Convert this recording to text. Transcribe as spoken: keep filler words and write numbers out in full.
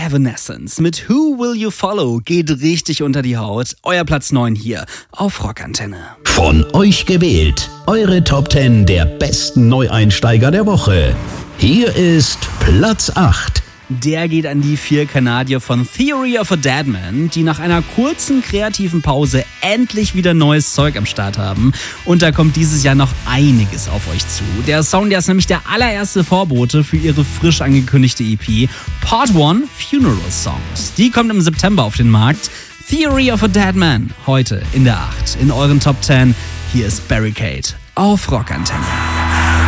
Evanescence mit Who Will You Follow geht richtig unter die Haut. Euer Platz neun hier auf Rockantenne. Von euch gewählt. Eure Top zehn der besten Neueinsteiger der Woche. Hier ist Platz acht. Der geht an die vier Kanadier von Theory of a Deadman, die nach einer kurzen kreativen Pause endlich wieder neues Zeug am Start haben. Und da kommt dieses Jahr noch einiges auf euch zu. Der Song, der ist nämlich der allererste Vorbote für ihre frisch angekündigte E P Part eins Funeral Songs. Die kommt im September auf den Markt. Theory of a Deadman, heute in der acht. In euren Top zehn, hier ist Barricade auf Rockantenne.